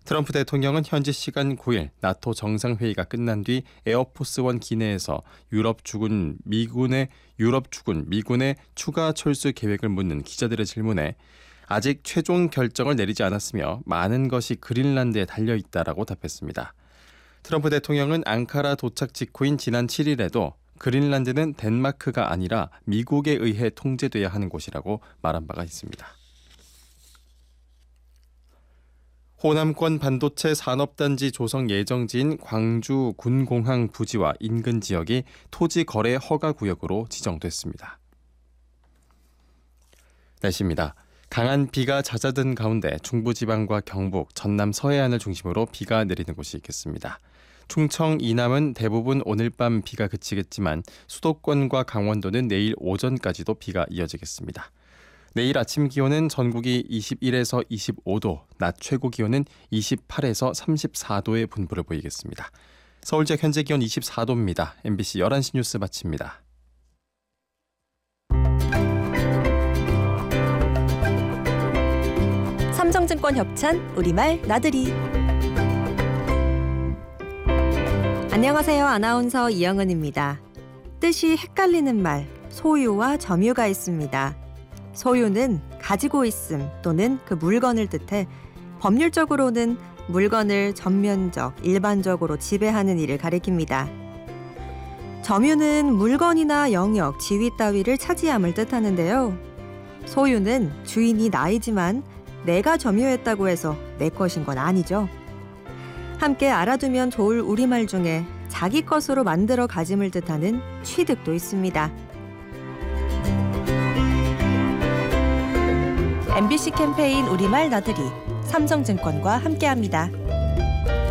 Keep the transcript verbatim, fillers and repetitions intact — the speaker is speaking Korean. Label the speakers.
Speaker 1: 트럼프 대통령은 현지 시간 구 일 나토 정상회의가 끝난 뒤 에어포스원 기내에서 유럽 주군 미군의 유럽 주군 미군의 추가 철수 계획을 묻는 기자들의 질문에 아직 최종 결정을 내리지 않았으며 많은 것이 그린란드에 달려있다라고 답했습니다. 트럼프 대통령은 앙카라 도착 직후인 지난 칠 일에도 그린란드는 덴마크가 아니라 미국에 의해 통제돼야 하는 곳이라고 말한 바가 있습니다. 호남권 반도체 산업단지 조성 예정지인 광주 군공항 부지와 인근 지역이 토지 거래 허가 구역으로 지정됐습니다. 날씨입니다. 강한 비가 잦아든 가운데 중부지방과 경북, 전남 서해안을 중심으로 비가 내리는 곳이 있겠습니다. 충청, 이남은 대부분 오늘 밤 비가 그치겠지만 수도권과 강원도는 내일 오전까지도 비가 이어지겠습니다. 내일 아침 기온은 전국이 이십일에서 이십오 도, 낮 최고 기온은 이십팔에서 삼십사 도의 분포를 보이겠습니다. 서울 지역 현재 기온 이십사 도입니다. 엠비씨 열한 시 뉴스 마칩니다.
Speaker 2: 삼성증권 협찬 우리말 나들이. 안녕하세요. 아나운서 이영은입니다. 뜻이 헷갈리는 말 소유와 점유가 있습니다. 소유는 가지고 있음 또는 그 물건을 뜻해 법률적으로는 물건을 전면적, 일반적으로 지배하는 일을 가리킵니다. 점유는 물건이나 영역, 지위 따위를 차지함을 뜻하는데요. 소유는 주인이 나이지만 내가 점유했다고 해서 내 것인 건 아니죠. 함께 알아두면 좋을 우리말 중에 자기 것으로 만들어 가짐을 뜻하는 취득도 있습니다. 엠비씨 캠페인 우리말 나들이 삼성증권과 함께합니다.